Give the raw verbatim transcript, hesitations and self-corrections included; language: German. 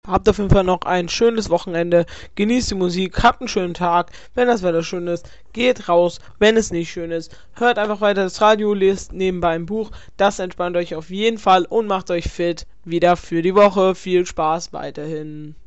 Habt auf jeden Fall noch ein schönes Wochenende. Genießt die Musik, habt einen schönen Tag. Wenn das Wetter schön ist, geht raus. Wenn es nicht schön ist, hört einfach weiter das Radio, lest nebenbei ein Buch. Das entspannt euch auf jeden Fall und macht euch fit wieder für die Woche. Viel Spaß weiterhin.